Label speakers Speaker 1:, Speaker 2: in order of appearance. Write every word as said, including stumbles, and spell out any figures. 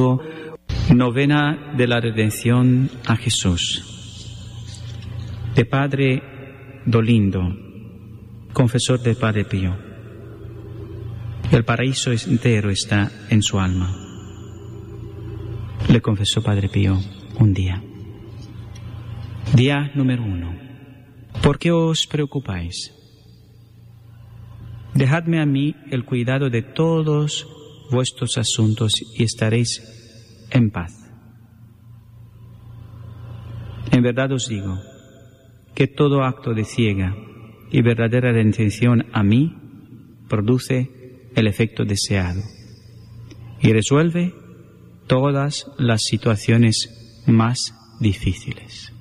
Speaker 1: Novena de la Redención a Jesús. De Padre Dolindo, confesor del Padre Pío. El paraíso entero está en su alma. Le confesó Padre Pío un día. Día número uno. ¿Por qué os preocupáis? Dejadme a mí el cuidado de todos vuestros asuntos y estaréis en paz. En verdad os digo que todo acto de ciega y verdadera atención a mí produce el efecto deseado y resuelve todas las situaciones más difíciles.